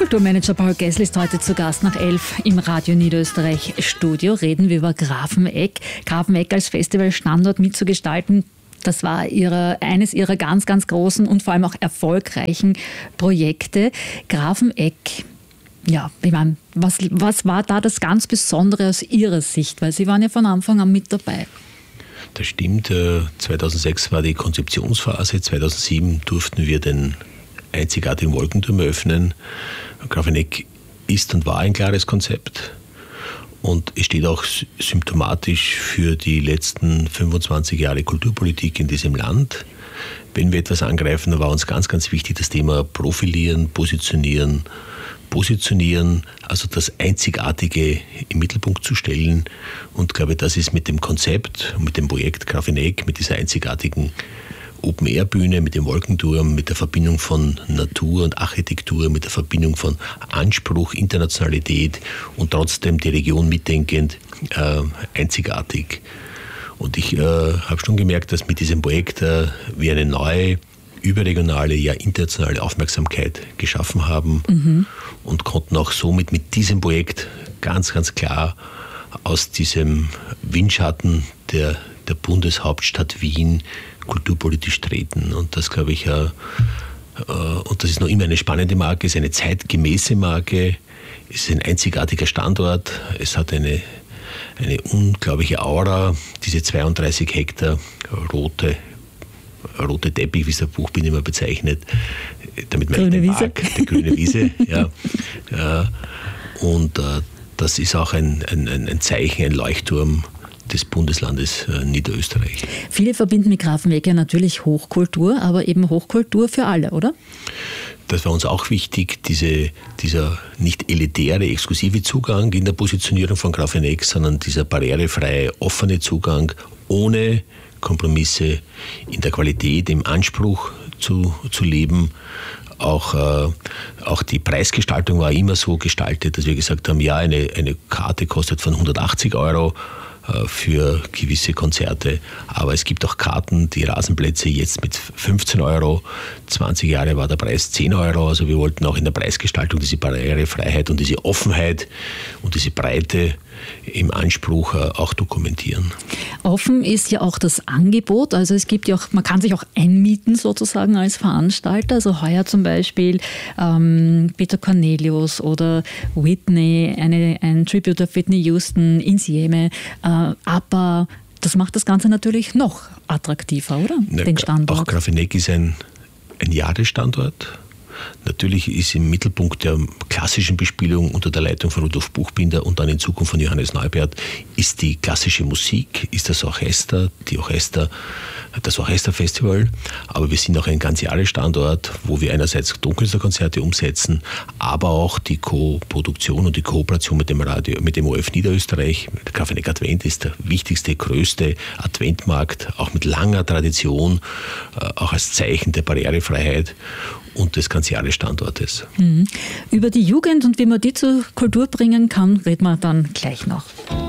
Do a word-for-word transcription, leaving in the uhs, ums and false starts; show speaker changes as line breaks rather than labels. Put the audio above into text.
Kulturmanager Paul Gessl ist heute zu Gast nach elf im Radio Niederösterreich Studio. Reden wir über Grafeneck. Grafeneck als Festivalstandort mitzugestalten, das war ihre, eines ihrer ganz, ganz großen und vor allem auch erfolgreichen Projekte. Grafeneck, ja, ich meine, was, was war da das ganz Besondere aus Ihrer Sicht? Weil Sie waren ja von Anfang an mit dabei.
Das stimmt. zweitausendsechs war die Konzeptionsphase. zweitausendsieben durften wir den einzigartigen Wolkenturm eröffnen. Grafeneck ist und war ein klares Konzept. Und es steht auch symptomatisch für die letzten fünfundzwanzig Jahre Kulturpolitik in diesem Land. Wenn wir etwas angreifen, war uns ganz, ganz wichtig das Thema Profilieren, Positionieren, Positionieren, also das Einzigartige im Mittelpunkt zu stellen. Und ich glaube, das ist mit dem Konzept und mit dem Projekt Grafeneck, mit dieser einzigartigen Open-Air-Bühne, mit dem Wolkenturm, mit der Verbindung von Natur und Architektur, mit der Verbindung von Anspruch, Internationalität und trotzdem die Region mitdenkend äh, einzigartig. Und ich äh, habe schon gemerkt, dass mit diesem Projekt äh, wir eine neue, überregionale, ja internationale Aufmerksamkeit geschaffen haben mhm. und konnten auch somit mit diesem Projekt ganz, ganz klar aus diesem Windschatten der, der Bundeshauptstadt Wien kulturpolitisch treten. Und das glaube ich, äh, und das ist noch immer eine spannende Marke, ist eine zeitgemäße Marke, ist ein einzigartiger Standort, es hat eine, eine unglaubliche Aura, diese zweiunddreißig Hektar rote, rote Teppich, wie es der Buchbinder immer bezeichnet, damit meine ich den Park, die grüne Wiese. Ja. Ja. Und äh, das ist auch ein, ein, ein Zeichen, ein Leuchtturm des Bundeslandes Niederösterreich.
Viele verbinden mit Grafeneck ja natürlich Hochkultur, aber eben Hochkultur für alle, oder?
Das war uns auch wichtig, diese, dieser nicht elitäre, exklusive Zugang in der Positionierung von Grafeneck, sondern dieser barrierefreie, offene Zugang ohne Kompromisse in der Qualität, im Anspruch zu, zu leben. Auch, äh, auch die Preisgestaltung war immer so gestaltet, dass wir gesagt haben, ja, eine, eine Karte kostet von hundertachtzig Euro für gewisse Konzerte. Aber es gibt auch Karten, die Rasenplätze jetzt mit fünfzehn Euro. zwanzig Jahre war der Preis zehn Euro. Also wir wollten auch in der Preisgestaltung diese Barrierefreiheit und diese Offenheit und diese Breite im Anspruch auch dokumentieren.
Offen ist ja auch das Angebot. Also es gibt ja auch, man kann sich auch einmieten sozusagen als Veranstalter. Also heuer zum Beispiel ähm, Peter Cornelius oder Whitney, eine, ein Tribute auf Whitney Houston, Insieme. Äh, aber das macht das Ganze natürlich noch attraktiver, oder?
Ja,
den Standort.
Auch Grafeneck ist ein, ein Jahresstandort. Natürlich ist im Mittelpunkt der klassischen Bespielung unter der Leitung von Rudolf Buchbinder und dann in Zukunft von Johannes Neubert ist die klassische Musik, ist das Orchester, die Orchester, das Orchesterfestival. Aber wir sind auch ein Ganzjahresstandort, wo wir einerseits Tonkünstlerkonzerte umsetzen, aber auch die Co-Produktion und die Kooperation mit dem Radio, mit dem O F Niederösterreich. Der Grafeneck Advent ist der wichtigste, größte Adventmarkt, auch mit langer Tradition, auch als Zeichen der Barrierefreiheit und des Ganzjahresstandortes.
Mhm. Über die Jugend und wie man die zur Kultur bringen kann, reden wir dann gleich noch.